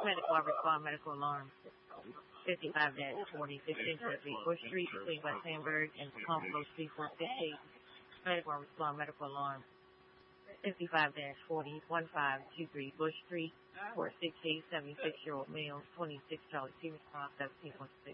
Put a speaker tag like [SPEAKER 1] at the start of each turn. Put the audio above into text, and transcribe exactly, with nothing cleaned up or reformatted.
[SPEAKER 1] Medical, I respond medical alarm. fifty-five dash forty, fifteen twenty-three Bush Street between West Hamburg and Buffalo Street for today. Medical, I respond medical alarm. fifty-five dash forty, fifteen twenty-three Bush Street for a sixty-eight, seventy-six-year-old male, twenty-six Charlie T response, seventeen point six.